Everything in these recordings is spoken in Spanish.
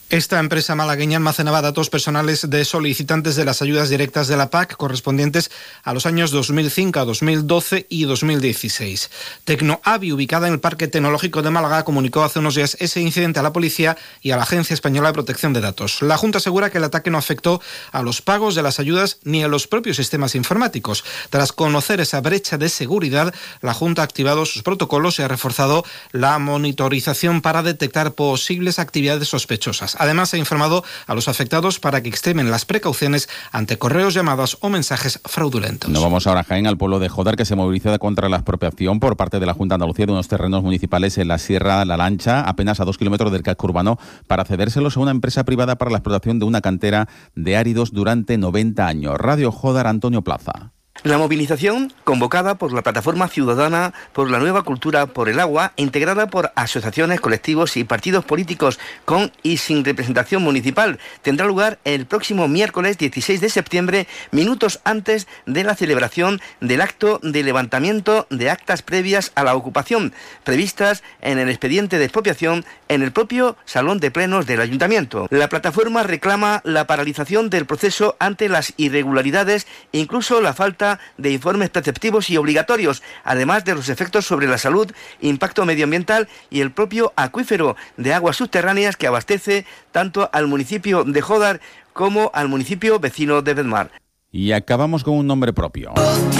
Esta empresa malagueña almacenaba datos personales de solicitantes de las ayudas directas de la PAC correspondientes a los años 2005, 2012 y 2016. Tecnoavi, ubicada en el Parque Tecnológico de Málaga, comunicó hace unos días ese incidente a la policía y a la Agencia Española de Protección de Datos. La Junta asegura que el ataque no afectó a los pagos de las ayudas ni a los propios sistemas informáticos. Tras conocer esa brecha de seguridad, la Junta ha activado sus protocolos y ha reforzado la monitorización para detectar posibles actividades sospechosas. Además, ha informado a los afectados para que extremen las precauciones ante correos, llamadas o mensajes fraudulentos. Nos vamos ahora a Jaén, al pueblo de Jódar, que se moviliza contra la expropiación por parte de la Junta de Andalucía de unos terrenos municipales en la Sierra La Lancha, apenas a 2 kilómetros del casco urbano, para cedérselos a una empresa privada para la explotación de una cantera de áridos durante 90 años. Radio Jódar, Antonio Plaza. La movilización, convocada por la Plataforma Ciudadana por la Nueva Cultura por el Agua, integrada por asociaciones, colectivos y partidos políticos con y sin representación municipal, tendrá lugar el próximo miércoles 16 de septiembre, minutos antes de la celebración del acto de levantamiento de actas previas a la ocupación, previstas en el expediente de expropiación en el propio Salón de Plenos del Ayuntamiento. La plataforma reclama la paralización del proceso ante las irregularidades e incluso la falta de informes preceptivos y obligatorios, además de los efectos sobre la salud, impacto medioambiental y el propio acuífero de aguas subterráneas que abastece tanto al municipio de Jódar como al municipio vecino de Bedmar. Y acabamos con un nombre propio.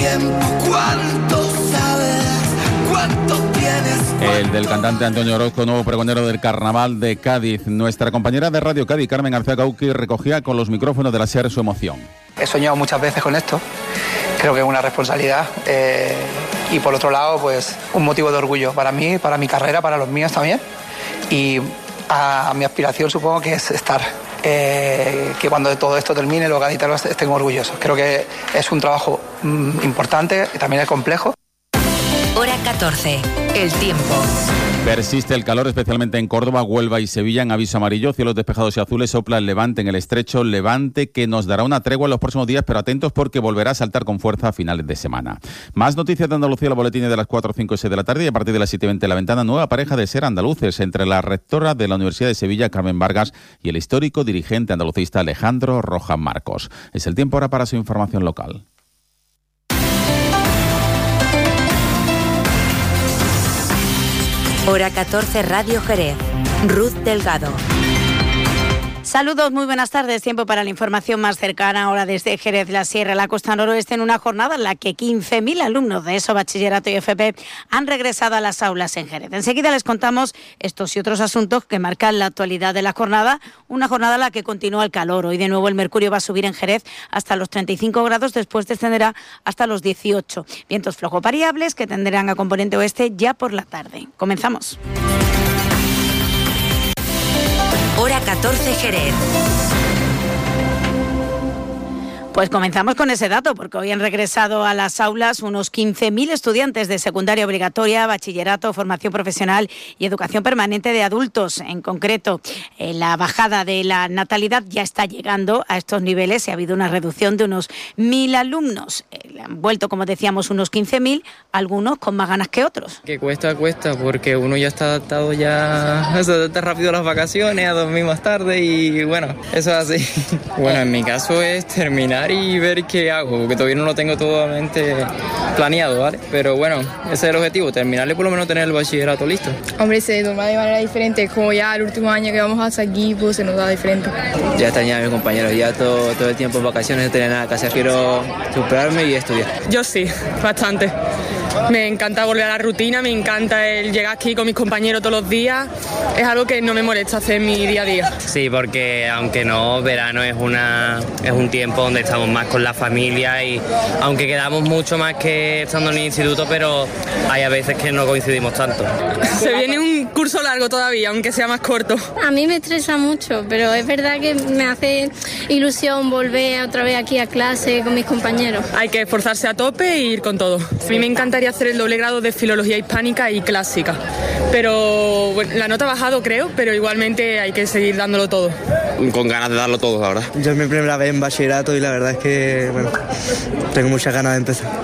El del cantante Antonio Orozco, nuevo pregonero del Carnaval de Cádiz. Nuestra compañera de Radio Cádiz, Carmen García Cauqui, recogía con los micrófonos de la SER su emoción. He soñado muchas veces con esto, creo que es una responsabilidad y por otro lado, pues un motivo de orgullo para mí, para mi carrera, para los míos también, y a mi aspiración supongo que es estar, que cuando todo esto termine los gaditanos estén orgullosos. Creo que es un trabajo importante y también es complejo. Hora 14, el tiempo. Persiste el calor, especialmente en Córdoba, Huelva y Sevilla, en aviso amarillo, cielos despejados y azules, sopla el levante en el estrecho, levante que nos dará una tregua en los próximos días, pero atentos porque volverá a saltar con fuerza a finales de semana. Más noticias de Andalucía, los boletines de las 4, 5 y 6 de la tarde y a partir de las 7:20 la ventana, nueva pareja de ser andaluces entre la rectora de la Universidad de Sevilla, Carmen Vargas, y el histórico dirigente andalucista Alejandro Rojas Marcos. Es el tiempo ahora para su información local. Hora 14, Radio Jerez. Ruth Delgado. Saludos, muy buenas tardes. Tiempo para la información más cercana ahora desde Jerez, la Sierra, la Costa Noroeste, en una jornada en la que 15.000 alumnos de ESO, Bachillerato y FP han regresado a las aulas en Jerez. Enseguida les contamos estos y otros asuntos que marcan la actualidad de la jornada, una jornada en la que continúa el calor. Hoy de nuevo el mercurio va a subir en Jerez hasta los 35 grados, después descenderá hasta los 18. Vientos flojos variables que tenderán a componente oeste ya por la tarde. Comenzamos. Hora 14, Jerez. Pues comenzamos con ese dato, porque hoy han regresado a las aulas unos 15.000 estudiantes de secundaria obligatoria, bachillerato, formación profesional y educación permanente de adultos. En concreto, la bajada de la natalidad ya está llegando a estos niveles y ha habido una reducción de unos 1.000 alumnos. Han vuelto, como decíamos, unos 15.000, algunos con más ganas que otros. Que cuesta, porque uno ya está adaptado ya se adapta rápido a las vacaciones, a dormir más tarde y bueno, eso es así. Bueno, en mi caso es terminar y ver qué hago, porque todavía no lo tengo totalmente planeado, ¿vale? Pero bueno, ese es el objetivo, terminarle por lo menos tener el bachillerato listo. Hombre, se toma de manera diferente, como ya el último año que vamos hasta aquí, pues se nos da diferente. Ya extrañaba a mis compañeros, ya todo el tiempo en vacaciones no tenía nada que hacer, quiero superarme y estudiar. Yo sí, bastante. Me encanta volver a la rutina, me encanta el llegar aquí con mis compañeros todos los días, es algo que no me molesta hacer en mi día a día. Sí, porque aunque no, verano es un tiempo donde estamos más con la familia y aunque quedamos mucho más que estando en el instituto, pero hay a veces que no coincidimos tanto. Se viene un curso largo todavía, aunque sea más corto. A mí me estresa mucho, pero es verdad que me hace ilusión volver otra vez aquí a clase con mis compañeros. Hay que esforzarse a tope e ir con todo. A mí me encantaría hacer el doble grado de filología hispánica y clásica, pero bueno, la nota ha bajado creo, pero igualmente hay que seguir dándolo todo. Con ganas de darlo todo, la verdad. Yo es mi primera vez en bachillerato y la verdad es que bueno, tengo muchas ganas de empezar.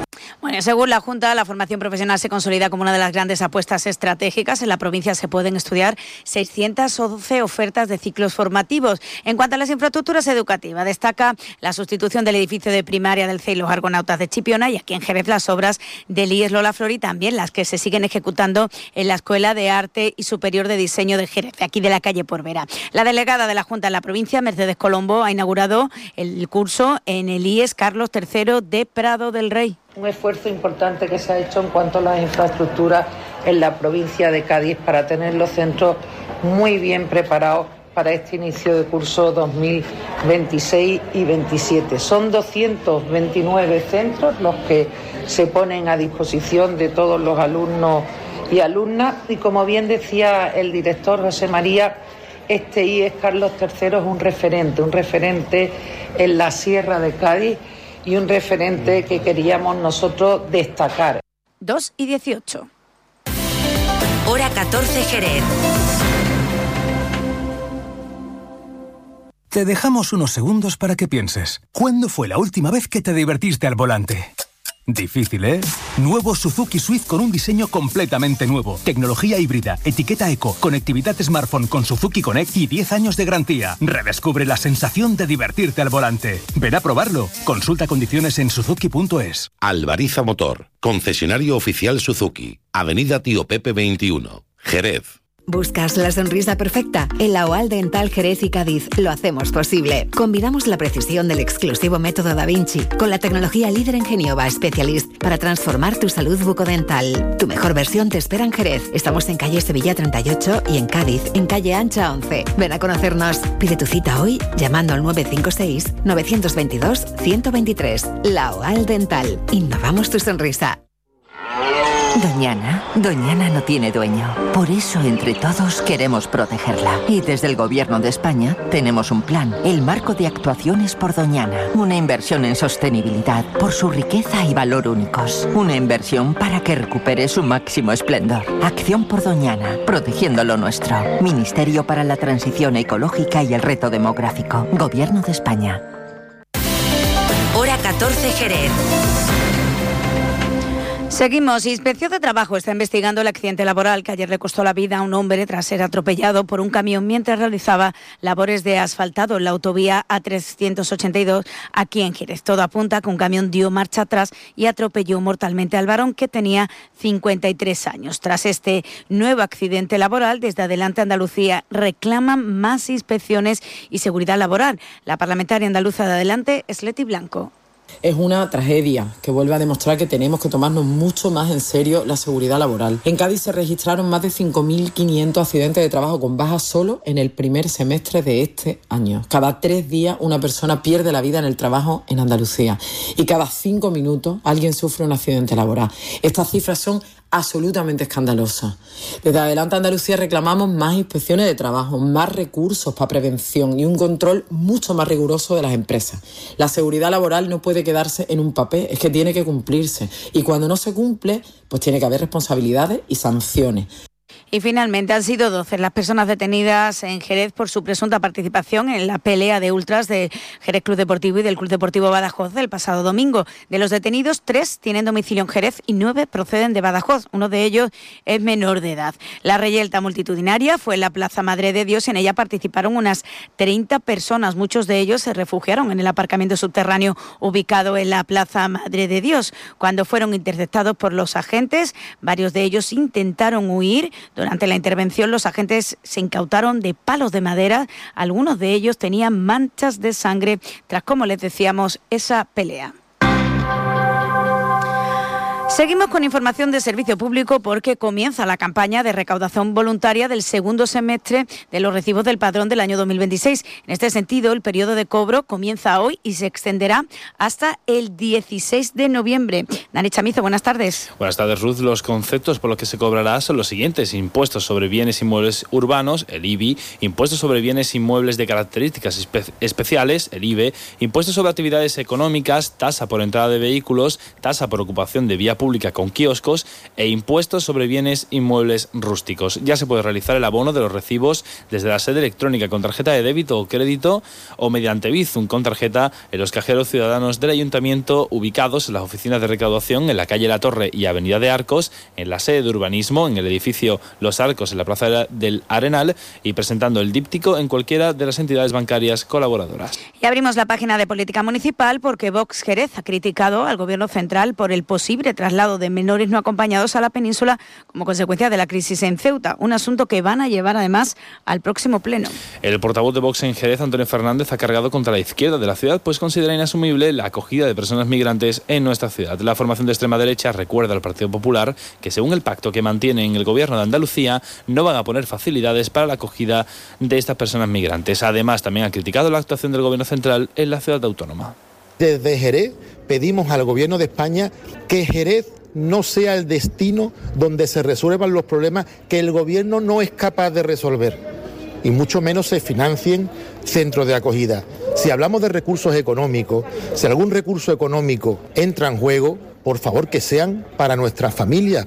Bueno, según la Junta, la formación profesional se consolida como una de las grandes apuestas estratégicas. En la provincia se pueden estudiar 612 ofertas de ciclos formativos. En cuanto a las infraestructuras educativas, destaca la sustitución del edificio de primaria del CEI Los Argonautas de Chipiona, y aquí en Jerez las obras del IES Lola Flor y también las que se siguen ejecutando en la Escuela de Arte y Superior de Diseño de Jerez, aquí de la calle Porvera. La delegada de la Junta en la provincia, Mercedes Colombo, ha inaugurado el curso en el IES Carlos III de Prado del Rey. Un esfuerzo importante que se ha hecho en cuanto a las infraestructuras en la provincia de Cádiz para tener los centros muy bien preparados para este inicio de curso 2026 y 27. Son 229 centros los que se ponen a disposición de todos los alumnos y alumnas, y como bien decía el director José María, este IES Carlos III es un referente en la Sierra de Cádiz y un referente que queríamos nosotros destacar. 2:18. Hora 14 Jerez. Te dejamos unos segundos para que pienses. ¿Cuándo fue la última vez que te divertiste al volante? Difícil, ¿eh? Nuevo Suzuki Swift con un diseño completamente nuevo. Tecnología híbrida, etiqueta eco, conectividad smartphone con Suzuki Connect y 10 años de garantía. Redescubre la sensación de divertirte al volante. Ven a probarlo. Consulta condiciones en suzuki.es. Albariza Motor, concesionario oficial Suzuki. Avenida Tío Pepe 21, Jerez. ¿Buscas la sonrisa perfecta? En la OAL Dental Jerez y Cádiz lo hacemos posible. Combinamos la precisión del exclusivo método Da Vinci con la tecnología líder en Genioba Specialist para transformar tu salud bucodental. Tu mejor versión te espera en Jerez. Estamos en calle Sevilla 38 y en Cádiz, en calle Ancha 11. Ven a conocernos. Pide tu cita hoy llamando al 956-922-123. La OAL Dental. Innovamos tu sonrisa. Doñana no tiene dueño. Por eso, entre todos, queremos protegerla. Y desde el Gobierno de España tenemos un plan, el Marco de Actuaciones por Doñana. Una inversión en sostenibilidad por su riqueza y valor únicos. Una inversión para que recupere su máximo esplendor. Acción por Doñana, protegiendo lo nuestro. Ministerio para la Transición Ecológica y el Reto Demográfico. Gobierno de España. Hora 14 Jerez. Seguimos. Inspección de Trabajo está investigando el accidente laboral que ayer le costó la vida a un hombre tras ser atropellado por un camión mientras realizaba labores de asfaltado en la autovía A382 aquí en Jerez. Todo apunta a que un camión dio marcha atrás y atropelló mortalmente al varón, que tenía 53 años. Tras este nuevo accidente laboral, desde Adelante Andalucía reclaman más inspecciones y seguridad laboral. La parlamentaria andaluza de Adelante es Leti Blanco. Es una tragedia que vuelve a demostrar que tenemos que tomarnos mucho más en serio la seguridad laboral. En Cádiz se registraron más de 5.500 accidentes de trabajo con bajas solo en el primer semestre de este año. Cada 3 días una persona pierde la vida en el trabajo en Andalucía y cada 5 minutos alguien sufre un accidente laboral. Estas cifras son absolutamente escandalosas. Desde Adelante Andalucía reclamamos más inspecciones de trabajo, más recursos para prevención y un control mucho más riguroso de las empresas. La seguridad laboral no puede quedarse en un papel, es que tiene que cumplirse. Y cuando no se cumple, pues tiene que haber responsabilidades y sanciones. Y finalmente han sido 12 las personas detenidas en Jerez por su presunta participación en la pelea de ultras de Jerez Club Deportivo y del Club Deportivo Badajoz el pasado domingo. De los detenidos, 3 tienen domicilio en Jerez y 9 proceden de Badajoz. Uno de ellos es menor de edad. La reyelta multitudinaria fue en la Plaza Madre de Dios. En ella participaron unas 30 personas. Muchos de ellos se refugiaron en el aparcamiento subterráneo ubicado en la Plaza Madre de Dios. Cuando fueron interceptados por los agentes, varios de ellos intentaron huir. Durante la intervención, los agentes se incautaron de palos de madera. Algunos de ellos tenían manchas de sangre tras, como les decíamos, esa pelea. Seguimos con información de servicio público porque comienza la campaña de recaudación voluntaria del segundo semestre de los recibos del padrón del año 2026. En este sentido, el periodo de cobro comienza hoy y se extenderá hasta el 16 de noviembre. Dani Chamizo, buenas tardes. Buenas tardes, Ruth. Los conceptos por los que se cobrará son los siguientes: impuestos sobre bienes inmuebles urbanos, el IBI, impuestos sobre bienes inmuebles de características especiales, el IBE, impuestos sobre actividades económicas, tasa por entrada de vehículos, tasa por ocupación de vía pública pública con kioscos e impuestos sobre bienes inmuebles rústicos. Ya se puede realizar el abono de los recibos desde la sede electrónica con tarjeta de débito o crédito o mediante Bizum con tarjeta en los cajeros ciudadanos del Ayuntamiento ubicados en las oficinas de recaudación en la calle La Torre y Avenida de Arcos, en la sede de urbanismo, en el edificio Los Arcos, en la plaza del Arenal, y presentando el díptico en cualquiera de las entidades bancarias colaboradoras. Y abrimos la página de política municipal porque Vox Jerez ha criticado al Gobierno central por el posible traslado de menores no acompañados a la península como consecuencia de la crisis en Ceuta, un asunto que van a llevar además al próximo pleno. El portavoz de Vox en Jerez, Antonio Fernández, ha cargado contra la izquierda de la ciudad, pues considera inasumible la acogida de personas migrantes en nuestra ciudad. La formación de extrema derecha recuerda al Partido Popular que, según el pacto que mantiene en el Gobierno de Andalucía, no van a poner facilidades para la acogida de estas personas migrantes. Además, también ha criticado la actuación del Gobierno central en la ciudad autónoma. Desde Jerez pedimos al Gobierno de España que Jerez no sea el destino donde se resuelvan los problemas que el Gobierno no es capaz de resolver, y mucho menos se financien centros de acogida. Si hablamos de recursos económicos, si algún recurso económico entra en juego, por favor que sean para nuestras familias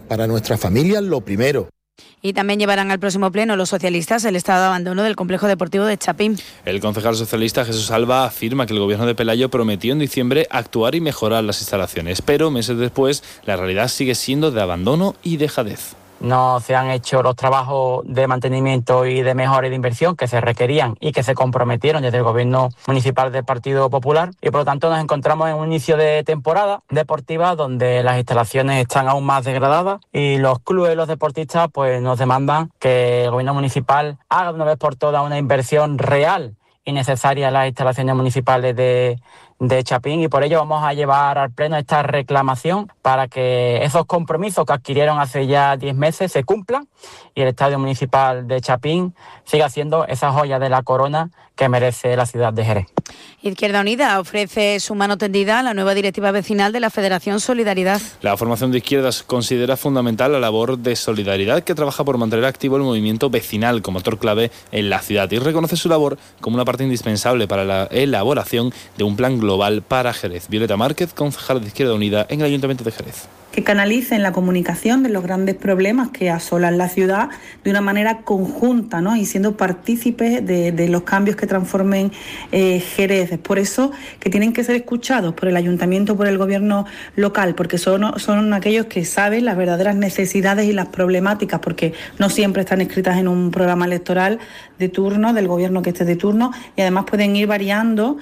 lo primero. Y también llevarán al próximo pleno los socialistas el estado de abandono del complejo deportivo de Chapín. El concejal socialista Jesús Alba afirma que el Gobierno de Pelayo prometió en diciembre actuar y mejorar las instalaciones, pero meses después la realidad sigue siendo de abandono y dejadez. No se han hecho los trabajos de mantenimiento y de mejora y de inversión que se requerían y que se comprometieron desde el Gobierno municipal del Partido Popular, y por lo tanto nos encontramos en un inicio de temporada deportiva donde las instalaciones están aún más degradadas y los clubes y los deportistas pues nos demandan que el Gobierno municipal haga de una vez por todas una inversión real y necesaria en las instalaciones municipales de Chapín, y por ello vamos a llevar al pleno esta reclamación para que esos compromisos que adquirieron hace ya 10 meses se cumplan y el Estadio Municipal de Chapín siga siendo esa joya de la corona que merece la ciudad de Jerez. Izquierda Unida ofrece su mano tendida a la nueva directiva vecinal de la Federación Solidaridad. La formación de izquierdas considera fundamental la labor de solidaridad que trabaja por mantener activo el movimiento vecinal como motor clave en la ciudad, y reconoce su labor como una parte indispensable para la elaboración de un plan global para Jerez. Violeta Márquez, concejala de Izquierda Unida en el Ayuntamiento de Jerez. Que canalicen la comunicación de los grandes problemas que asolan la ciudad de una manera conjunta, ¿no? Y siendo partícipes de los cambios que transformen Jerez. Es por eso que tienen que ser escuchados por el Ayuntamiento, por el Gobierno local, porque son aquellos que saben las verdaderas necesidades y las problemáticas, porque no siempre están escritas en un programa electoral de turno, del Gobierno que esté de turno, y además pueden ir variando.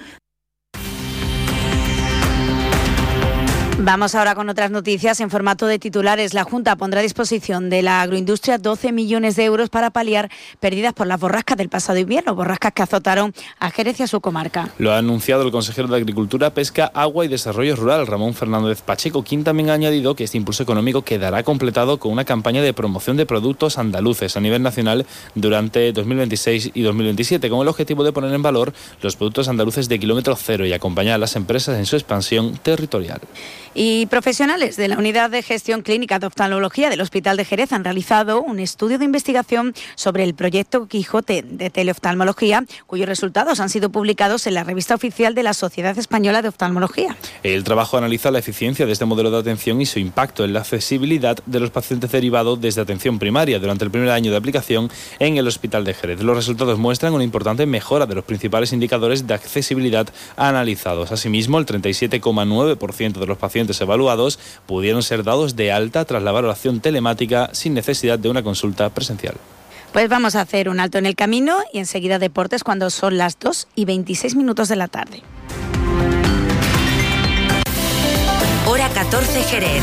Vamos ahora con otras noticias en formato de titulares. La Junta pondrá a disposición de la agroindustria 12 millones de euros para paliar pérdidas por las borrascas del pasado invierno, borrascas que azotaron a Jerez y a su comarca. Lo ha anunciado el consejero de Agricultura, Pesca, Agua y Desarrollo Rural, Ramón Fernández Pacheco, quien también ha añadido que este impulso económico quedará completado con una campaña de promoción de productos andaluces a nivel nacional durante 2026 y 2027, con el objetivo de poner en valor los productos andaluces de kilómetro cero y acompañar a las empresas en su expansión territorial. Y profesionales de la Unidad de Gestión Clínica de Oftalmología del Hospital de Jerez han realizado un estudio de investigación sobre el proyecto Quijote de Teleoftalmología, cuyos resultados han sido publicados en la revista oficial de la Sociedad Española de Oftalmología. El trabajo analiza la eficiencia de este modelo de atención y su impacto en la accesibilidad de los pacientes derivados desde atención primaria durante el primer año de aplicación en el Hospital de Jerez. Los resultados muestran una importante mejora de los principales indicadores de accesibilidad analizados. Asimismo, el 37,9% de los pacientes evaluados pudieron ser dados de alta tras la valoración telemática sin necesidad de una consulta presencial. Pues vamos a hacer un alto en el camino y enseguida deportes cuando son las 2:26 de la tarde. Hora 14 Jerez.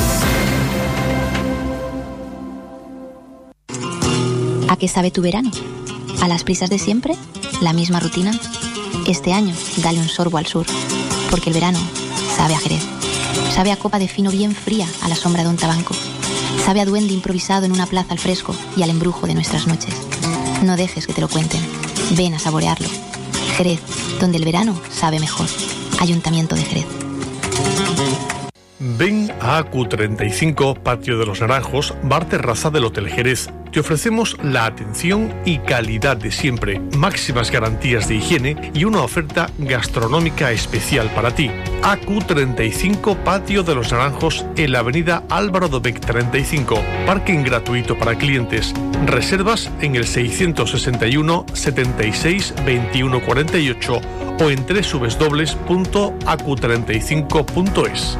¿A qué sabe tu verano? ¿A las prisas de siempre? ¿La misma rutina? Este año, dale un sorbo al sur, porque el verano sabe a Jerez. Sabe a copa de fino bien fría a la sombra de un tabanco. Sabe a duende improvisado en una plaza al fresco y al embrujo de nuestras noches. No dejes que te lo cuenten. Ven a saborearlo. Jerez, donde el verano sabe mejor. Ayuntamiento de Jerez. Ven a AQ35, Patio de los Naranjos, bar terraza del Hotel Jerez. Te ofrecemos la atención y calidad de siempre, máximas garantías de higiene y una oferta gastronómica especial para ti. AQ35, Patio de los Naranjos, en la avenida Álvaro Dobech 35. Parking gratuito para clientes. Reservas en el 661 76 21 48 o en www.acu35.es.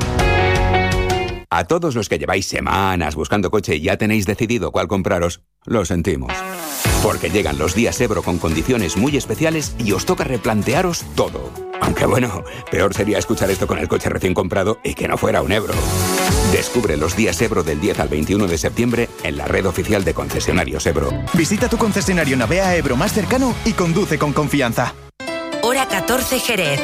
A todos los que lleváis semanas buscando coche y ya tenéis decidido cuál compraros, lo sentimos. Porque llegan los días Ebro con condiciones muy especiales y os toca replantearos todo. Aunque bueno, peor sería escuchar esto con el coche recién comprado y que no fuera un Ebro. Descubre los días Ebro del 10 al 21 de septiembre en la red oficial de concesionarios Ebro. Visita tu concesionario Navea Ebro más cercano y conduce con confianza. Hora 14 Jerez.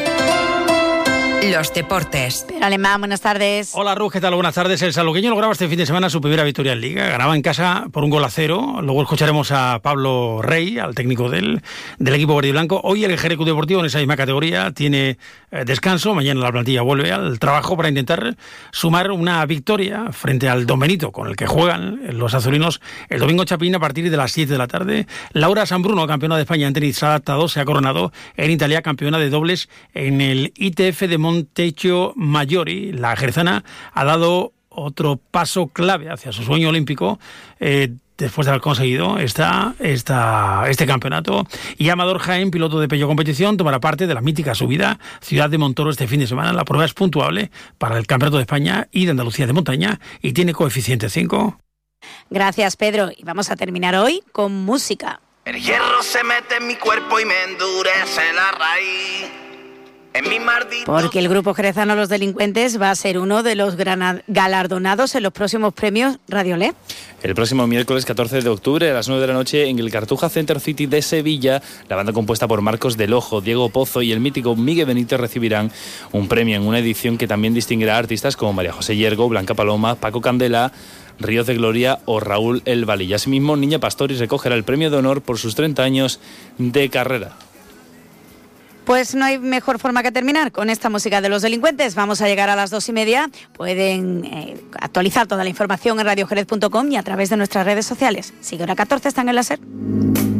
Los deportes. Pero Alemán, buenas tardes. Hola Ruth, ¿qué tal? Buenas tardes. El sanluqueño lograba este fin de semana su primera victoria en Liga. Ganaba en casa por 1-0. Luego escucharemos a Pablo Rey, al técnico del equipo verde y blanco. Hoy el Jerez Club Deportivo en esa misma categoría tiene descanso. Mañana la plantilla vuelve al trabajo para intentar sumar una victoria frente al Don Benito, con el que juegan los azulinos el domingo Chapín a partir de las 7 de la tarde. Laura Sanbruno, campeona de España en tenis adaptado, se ha coronado en Italia campeona de dobles en el ITF de Montecchio Maggiore. La jerezana ha dado otro paso clave hacia su sueño olímpico después de haber conseguido este campeonato. Y Amador Jaén, piloto de Peugeot Competición, tomará parte de la mítica subida Ciudad de Montoro este fin de semana. La prueba es puntuable para el Campeonato de España y de Andalucía de montaña y tiene coeficiente 5. Gracias, Pedro. Y vamos a terminar hoy con música. El hierro se mete en mi cuerpo y me endurece la raíz. Porque el grupo jerezano Los Delincuentes va a ser uno de los galardonados en los próximos premios Radiolé. El próximo miércoles 14 de octubre a las 9 de la noche en el Cartuja Center City de Sevilla, la banda compuesta por Marcos del Ojo, Diego Pozo y el mítico Miguel Benítez recibirán un premio en una edición que también distinguirá a artistas como María José Yergo, Blanca Paloma, Paco Candela, Ríos de Gloria o Raúl El Valilla. Asimismo, Niña Pastori recogerá el premio de honor por sus 30 años de carrera. Pues no hay mejor forma que terminar con esta música de Los Delincuentes. Vamos a llegar a las 2:30. Pueden actualizar toda la información en radiojerez.com y a través de nuestras redes sociales. Sigue Hora 14, están en la SER.